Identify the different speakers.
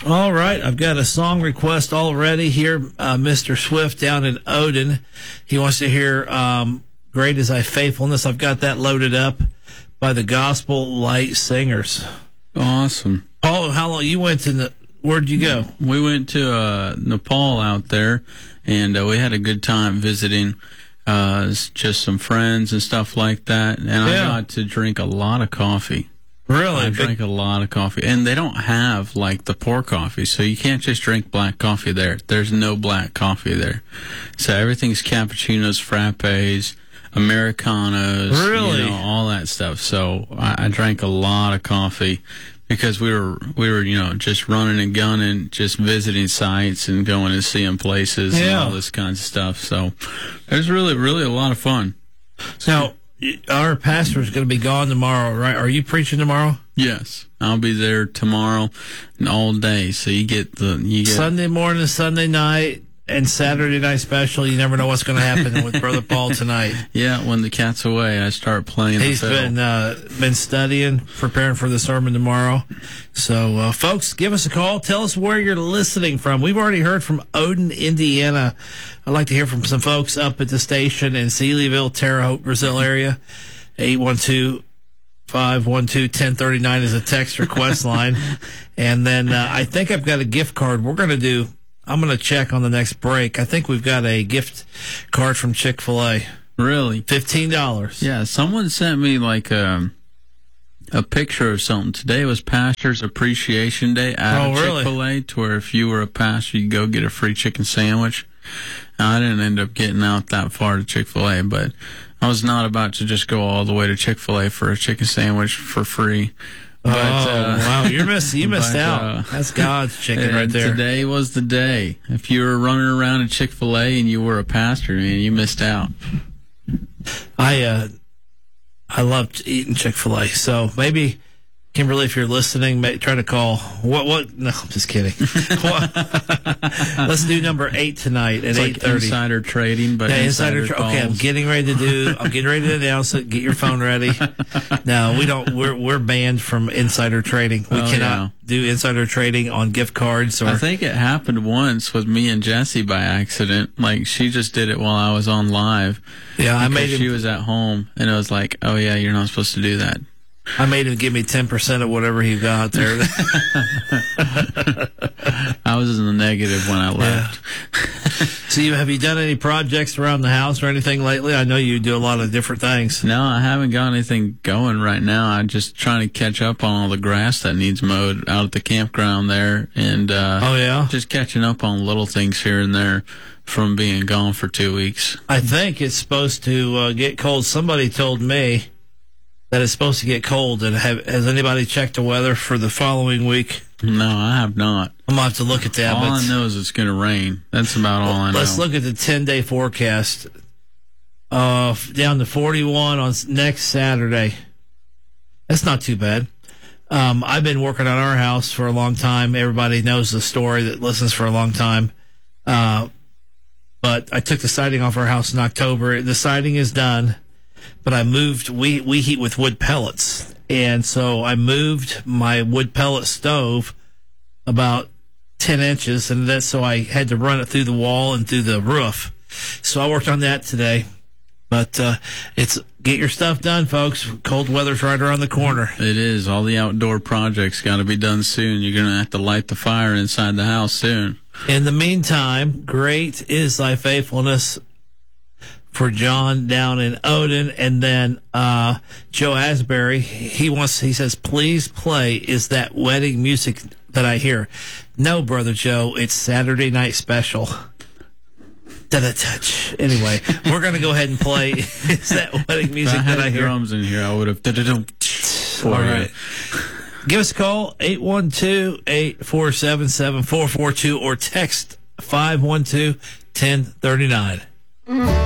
Speaker 1: All right, I've got a song request already here. Mr. Swift down in Odin. He wants to hear Great Is Thy Faithfulness. I've got that loaded up by the Gospel Light Singers.
Speaker 2: Awesome.
Speaker 1: Paul, how long you went to where'd you go?
Speaker 2: We went to Nepal out there, and we had a good time visiting just some friends and stuff like that. And I got to drink a lot of coffee.
Speaker 1: Really?
Speaker 2: I drank a lot of coffee. And they don't have, like, the pour coffee, so you can't just drink black coffee there. There's no black coffee there. So everything's cappuccinos, frappes, Americanos,
Speaker 1: really?
Speaker 2: All that stuff. So I drank a lot of coffee because we were just running and gunning, just visiting sites and going and seeing places and all this kinds of stuff. So it was really, really a lot of fun.
Speaker 1: Now, our pastor is going to be gone tomorrow, right? Are you preaching tomorrow?
Speaker 2: Yes, I'll be there tomorrow and all day. So you get
Speaker 1: Sunday morning, Sunday night, and Saturday night special. You never know what's going to happen with Brother Paul tonight.
Speaker 2: Yeah, when the cat's away, I start playing.
Speaker 1: He's been studying, preparing for the sermon tomorrow. So, folks, give us a call. Tell us where you're listening from. We've already heard from Odin, Indiana. I'd like to hear from some folks up at the station in Sealyville, Terre Haute, Brazil area. 812-512-1039 is a text request line. And then I think I've got a gift card. I'm going to check on the next break. I think we've got a gift card from Chick-fil-A.
Speaker 2: Really?
Speaker 1: $15.
Speaker 2: Yeah, someone sent me like a picture of something. Today was Pastor's Appreciation Day at Chick-fil-A, to where if you were a pastor, you go get a free chicken sandwich. I didn't end up getting out that far to Chick-fil-A, but I was not about to just go all the way to Chick-fil-A for a chicken sandwich for free. But,
Speaker 1: wow, you missed out. That's God's chicken right there.
Speaker 2: Today was the day. If you were running around at Chick-fil-A and you were a pastor, man, you missed out.
Speaker 1: I loved eating Chick-fil-A, so maybe, Kimberly, if you're listening, try to call. What? No, I'm just kidding. Let's do number 8 tonight at 8:30.
Speaker 2: Insider trading, but insider calls.
Speaker 1: Okay, I'm getting ready to announce it. Get your phone ready. No, we don't. We're banned from insider trading. We cannot do insider trading on gift cards.
Speaker 2: I think it happened once with me and Jesse by accident. Like, she just did it while I was on live.
Speaker 1: Yeah,
Speaker 2: she was at home, and it was like, oh yeah, you're not supposed to do that.
Speaker 1: I made him give me 10% of whatever he got there.
Speaker 2: I was in the negative when I left.
Speaker 1: Yeah. So have you done any projects around the house or anything lately? I know you do a lot of different things.
Speaker 2: No, I haven't got anything going right now. I'm just trying to catch up on all the grass that needs mowed out at the campground there. And just catching up on little things here and there from being gone for 2 weeks.
Speaker 1: I think it's supposed to get cold. Somebody told me that it's supposed to get cold. And has anybody checked the weather for the following wegue?
Speaker 2: No, I have not.
Speaker 1: I'm going to have to look at that.
Speaker 2: All I know is it's going to rain. That's about all I know.
Speaker 1: Let's look at the 10-day forecast. Down to 41 on next Saturday. That's not too bad. I've been working on our house for a long time. Everybody knows the story that listens for a long time. But I took the siding off our house in October. The siding is done. But I moved, we heat with wood pellets. And so I moved my wood pellet stove about 10 inches. And so I had to run it through the wall and through the roof. So I worked on that today. But get your stuff done, folks. Cold weather's right around the corner.
Speaker 2: It is. All the outdoor projects got to be done soon. You're going to have to light the fire inside the house soon.
Speaker 1: In the meantime, great is thy faithfulness for John down in Odin. And then Joe Asbury, he says, please play Is That Wedding Music That I Hear. No, Brother Joe, it's Saturday Night Special. Touch. Anyway, we're going to go ahead and play Is That Wedding Music That I Hear.
Speaker 2: Drums in here, I would have.
Speaker 1: All right. Give us a call, 812-847-7442, or text 512-1039.